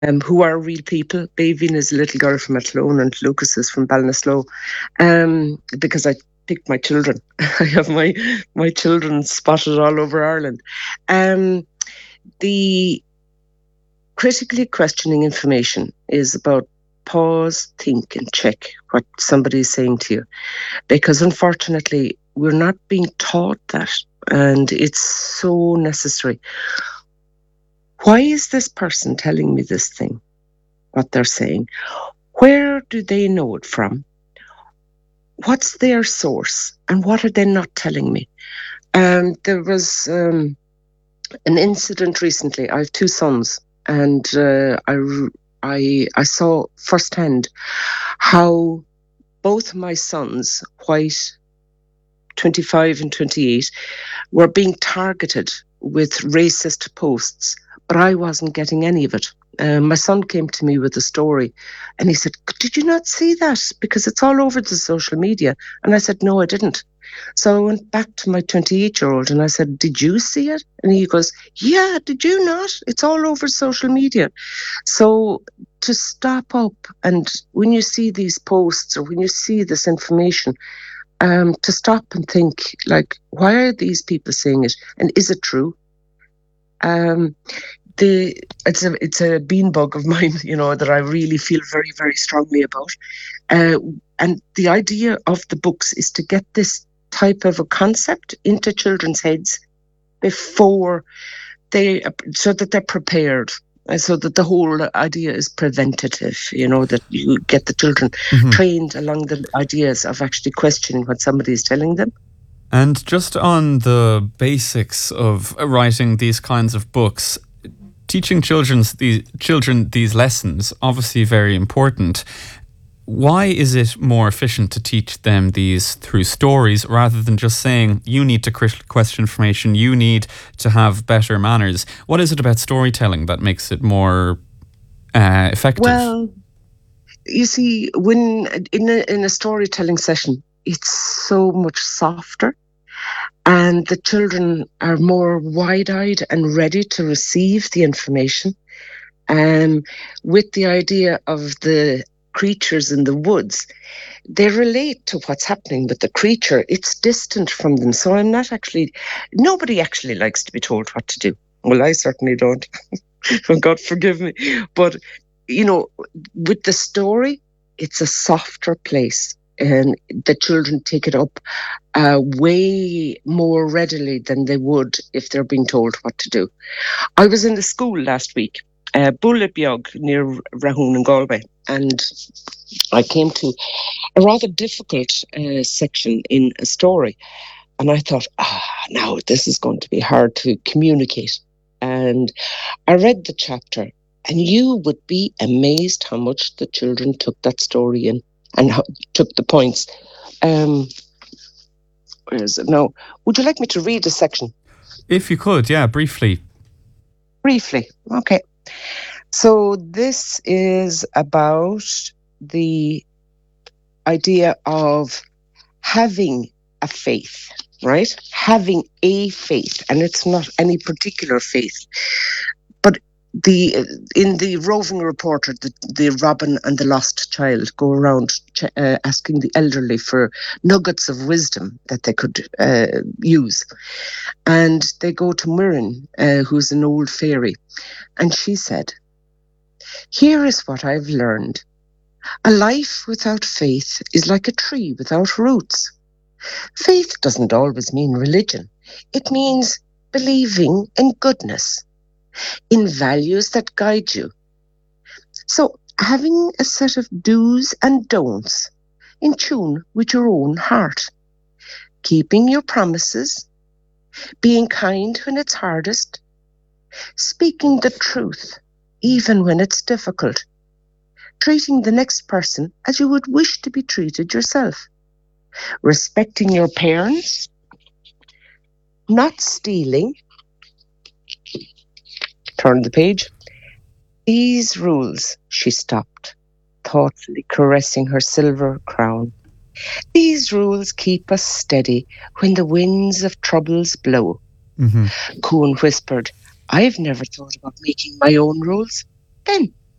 who are real people. Baveen is a little girl from Athlone and Lucas is from Ballinasloe, because I picked my children. I have my children spotted all over Ireland. The critically questioning information is about pause, think, and check what somebody is saying to you, because unfortunately we're not being taught that, and it's so necessary. Why is this person telling me this thing, what they're saying? Where do they know it from? What's their source? And what are they not telling me? There was an incident recently. I have two sons, and I saw firsthand how both my sons, White, 25 and 28, were being targeted with racist posts, but I wasn't getting any of it. My son came to me with a story and he said, "Did you not see that? Because it's all over the social media." And I said, "No, I didn't." So I went back to my 28-year-old and I said, "Did you see it?" And he goes, "Yeah, did you not? It's all over social media." So to stop up, and when you see these posts or when you see this information, to stop and think, like, why are these people saying it? And is it true? It's a beanbug of mine, that I really feel very, very strongly about. And the idea of the books is to get this type of a concept into children's heads before so that they're prepared. So that the whole idea is preventative, that you get the children trained along the ideas of actually questioning what somebody is telling them. And just on the basics of writing these kinds of books, teaching children these lessons, obviously very important. Why is it more efficient to teach them these through stories rather than just saying, you need to question information, you need to have better manners? What is it about storytelling that makes it more effective? Well, you see, when in a storytelling session, it's so much softer and the children are more wide-eyed and ready to receive the information. With the idea of the creatures in the woods, they relate to what's happening with the creature. It's distant from them. So nobody actually likes to be told what to do. Well, I certainly don't. God forgive me. But, with the story, it's a softer place. And the children take it up way more readily than they would if they're being told what to do. I was in the school last week, Bulletbeog near Rahoon in Galway, and I came to a rather difficult section in a story. And I thought, now this is going to be hard to communicate. And I read the chapter, and you would be amazed how much the children took that story in and took the points. Where is it now? Would you like me to read a section? If you could, yeah, briefly. Briefly, okay. So this is about the idea of having a faith, right? Having a faith, and it's not any particular faith. But in the roving reporter, the Robin and the Lost Child go around asking the elderly for nuggets of wisdom that they could use. And they go to Mirren, who's an old fairy, and she said, "Here is what I've learned. A life without faith is like a tree without roots. Faith doesn't always mean religion. It means believing in goodness, in values that guide you. So having a set of do's and don'ts in tune with your own heart, keeping your promises, being kind when it's hardest, speaking the truth even when it's difficult, treating the next person as you would wish to be treated yourself, respecting your parents, not stealing." Turn the page. "These rules," she stopped, thoughtfully caressing her silver crown. "These rules keep us steady when the winds of troubles blow." Coon whispered, "I've never thought about making my own rules." "Then